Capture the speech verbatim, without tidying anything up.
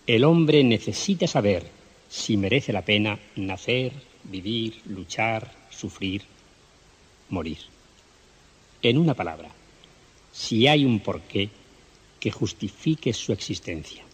El hombre necesita saber si merece la pena nacer, vivir, luchar, sufrir, morir. En una palabra, si hay un porqué que justifique su existencia.